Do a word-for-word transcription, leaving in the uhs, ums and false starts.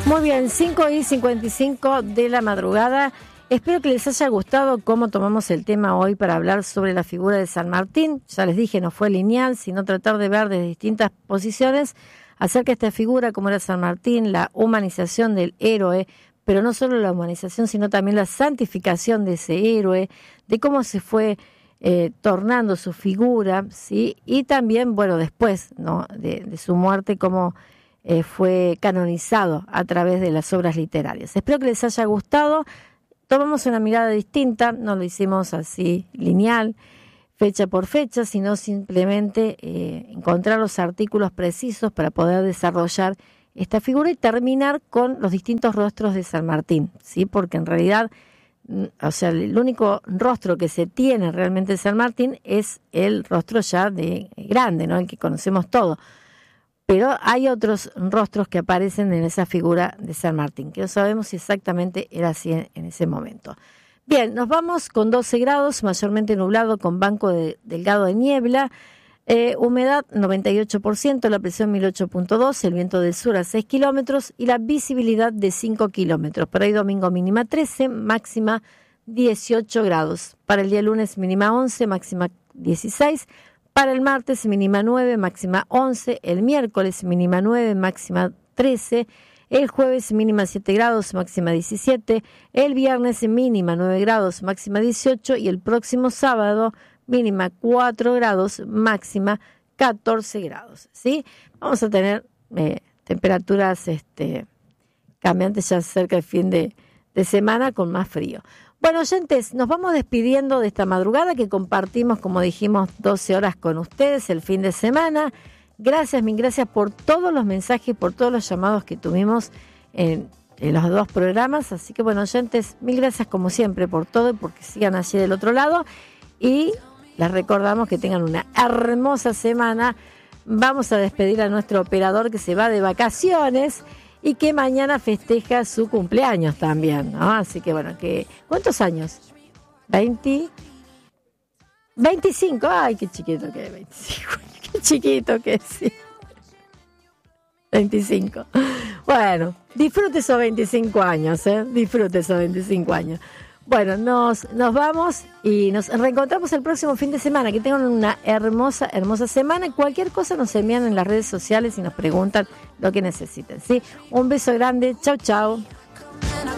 Muy bien, cinco y cincuenta y cinco de la madrugada. Espero que les haya gustado cómo tomamos el tema hoy para hablar sobre la figura de San Martín. Ya les dije, no fue lineal, sino tratar de ver desde distintas posiciones acerca de esta figura, como era San Martín, la humanización del héroe, pero no solo la humanización, sino también la santificación de ese héroe, de cómo se fue eh, tornando su figura, ¿sí? Y también, bueno, después, ¿no?, de, de su muerte, cómo eh, fue canonizado a través de las obras literarias. Espero que les haya gustado. Tomamos una mirada distinta, no lo hicimos así lineal, fecha por fecha, sino simplemente eh, encontrar los artículos precisos para poder desarrollar esta figura y terminar con los distintos rostros de San Martín, ¿sí? Porque en realidad, o sea, el único rostro que se tiene realmente de San Martín es el rostro ya de grande, ¿no?, el que conocemos todos. Pero hay otros rostros que aparecen en esa figura de San Martín, que no sabemos si exactamente era así en, en ese momento. Bien, nos vamos con doce grados, mayormente nublado con banco de, delgado de niebla, eh, humedad noventa y ocho por ciento, la presión mil ocho punto dos, el viento del sur a seis kilómetros y la visibilidad de cinco kilómetros. Para hoy domingo mínima trece, máxima dieciocho grados. Para el día lunes mínima once, máxima dieciséis. Para el martes mínima nueve, máxima once, el miércoles mínima nueve, máxima trece, el jueves mínima siete grados, máxima diecisiete, el viernes mínima nueve grados, máxima dieciocho y el próximo sábado mínima cuatro grados, máxima catorce grados, ¿sí? Vamos a tener eh, temperaturas este, cambiantes ya cerca del fin de, de semana con más frío. Bueno, oyentes, nos vamos despidiendo de esta madrugada que compartimos, como dijimos, doce horas con ustedes el fin de semana. Gracias, mil gracias por todos los mensajes, por todos los llamados que tuvimos en, en los dos programas. Así que, bueno, oyentes, mil gracias como siempre por todo y porque sigan allí del otro lado. Y les recordamos que tengan una hermosa semana. Vamos a despedir a nuestro operador que se va de vacaciones y que mañana festeja su cumpleaños también, ¿no? Así que bueno, que ¿cuántos años? veinte, veinticinco, ay, qué chiquito que es, veinticinco, qué chiquito que es, sí. veinticinco. Bueno, disfrute esos veinticinco años, ¿eh? Disfrute esos veinticinco años. Bueno, nos, nos vamos y nos reencontramos el próximo fin de semana. Que tengan una hermosa, hermosa semana. Cualquier cosa nos envían en las redes sociales y nos preguntan lo que necesiten, ¿sí? Un beso grande. Chau, chau.